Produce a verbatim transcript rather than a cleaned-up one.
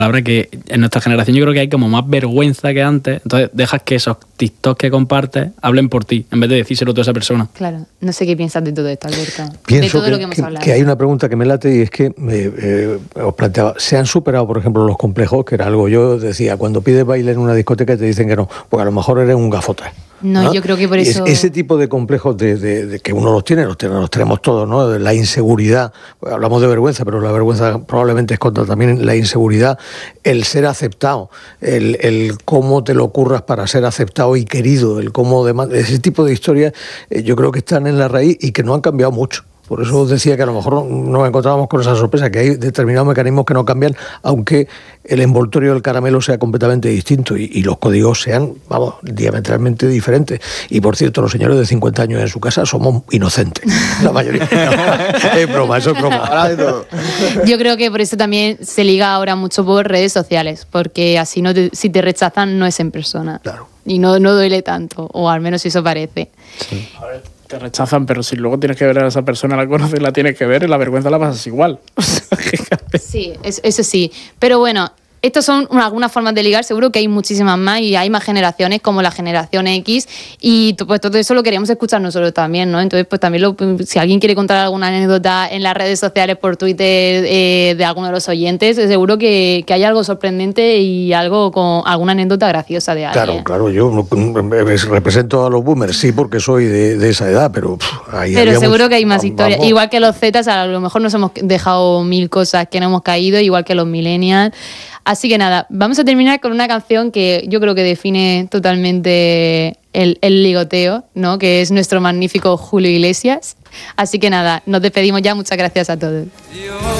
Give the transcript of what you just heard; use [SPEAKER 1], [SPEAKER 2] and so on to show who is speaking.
[SPEAKER 1] palabra que en nuestra generación yo creo que hay como más vergüenza que antes, entonces dejas que esos TikToks que compartes hablen por ti, en vez de decírselo a toda esa persona.
[SPEAKER 2] Claro, no sé qué piensas de todo esto, Alberto.
[SPEAKER 3] Pienso
[SPEAKER 2] de todo
[SPEAKER 3] que,
[SPEAKER 2] lo que hemos
[SPEAKER 3] que,
[SPEAKER 2] hablado.
[SPEAKER 3] que hay una pregunta que me late y es que eh, eh, os planteaba, ¿se han superado, por ejemplo, los complejos? Que era algo, yo decía, cuando pides baile en una discoteca te dicen que no, porque a lo mejor eres un gafota.
[SPEAKER 2] No, ¿no? Yo creo que por eso...
[SPEAKER 3] Es, ese tipo de complejos de, de, de que uno los tiene, los, tiene, los tenemos todos, ¿no? De la inseguridad, pues hablamos de vergüenza, pero la vergüenza probablemente esconda también la inseguridad, el ser aceptado, el, el cómo te lo curras para ser aceptado y querido, el cómo demás, ese tipo de historias eh, yo creo que están en la raíz y que no han cambiado mucho. Por eso os decía que a lo mejor nos encontrábamos con esa sorpresa, que hay determinados mecanismos que no cambian, aunque el envoltorio del caramelo sea completamente distinto y, y los códigos sean, vamos, diametralmente diferentes. Y por cierto, los señores de cincuenta años en su casa somos inocentes, la mayoría. No, es broma, eso es broma.
[SPEAKER 2] Yo creo que por eso también se liga ahora mucho por redes sociales, porque así no te, si te rechazan no es en persona.
[SPEAKER 3] Claro.
[SPEAKER 2] Y no, no duele tanto, o al menos eso parece.
[SPEAKER 4] Sí. A ver, te rechazan, pero si luego tienes que ver a esa persona, la conoces, la tienes que ver, y la vergüenza la pasas igual.
[SPEAKER 2] Sí, eso sí. Pero bueno, estas son algunas formas de ligar, seguro que hay muchísimas más y hay más generaciones como la generación X y pues todo eso lo queríamos escuchar nosotros también, ¿no? Entonces pues también lo, si alguien quiere contar alguna anécdota en las redes sociales, por Twitter, eh, de alguno de los oyentes, seguro que, que hay algo sorprendente y algo con alguna anécdota graciosa de alguien.
[SPEAKER 3] Claro, claro, yo represento a los boomers, sí, porque soy de, de esa edad, pero pff, ahí
[SPEAKER 2] Pero seguro mucho, que hay más
[SPEAKER 3] vamos,
[SPEAKER 2] historias,
[SPEAKER 3] vamos.
[SPEAKER 2] Igual que los Zetas, a lo mejor nos hemos dejado mil cosas que no hemos caído, igual que los millennials. Así que nada, vamos a terminar con una canción que yo creo que define totalmente el, el ligoteo, ¿no? Que es nuestro magnífico Julio Iglesias. Así que nada, nos despedimos ya. Muchas gracias a todos.